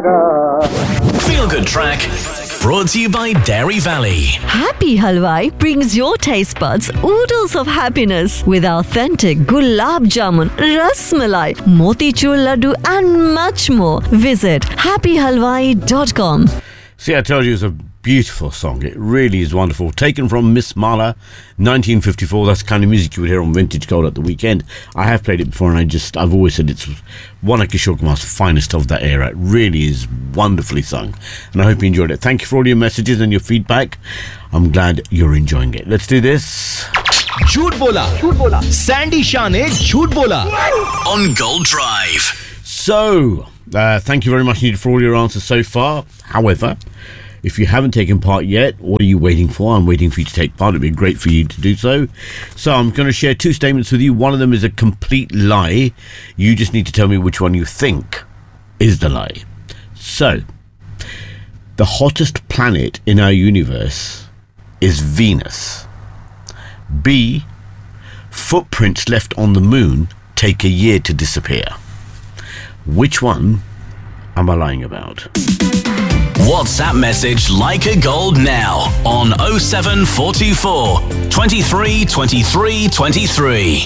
Feel Good Track, brought to you by Dairy Valley. Happy Halwai brings your taste buds oodles of happiness with authentic gulab jamun, ras malai, motichur laddu and much more. Visit happyhalwai.com. See, I told you it's a beautiful song. It really is wonderful. Taken from Miss Mala, 1954. That's the kind of music you would hear on Vintage Gold at the weekend. I have played it before, and I've always said it's one of Kishore Kumar's finest of that era. It really is wonderfully sung, and I hope you enjoyed it. Thank you for all your messages and your feedback. I'm glad you're enjoying it. Let's do this. झूठ बोला Sandy Shah ने झूठ बोला On Gold Drive. So, thank you very much indeed for all your answers so far. However, if you haven't taken part yet, what are you waiting for? I'm waiting for you to take part. It'd be great for you to do so. So I'm going to share two statements with you. One of them is a complete lie. You just need to tell me which one you think is the lie. So, the hottest planet in our universe is Venus. B, footprints left on the moon take a year to disappear. Which one am I lying about? WhatsApp message Like a Gold now on 07424 23 23 23.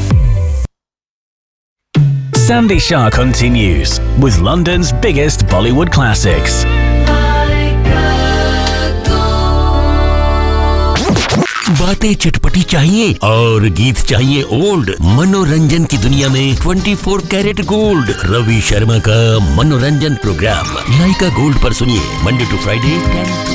Sandy Shah continues with London's biggest Bollywood classics. बातें चटपटी चाहिए और गीत चाहिए old. मनोरंजन की दुनिया में 24 कैरेट गोल्ड, रवि शर्मा का मनोरंजन प्रोग्राम लाइका गोल्ड पर सुनिए मंडे टू फ्राइडे 10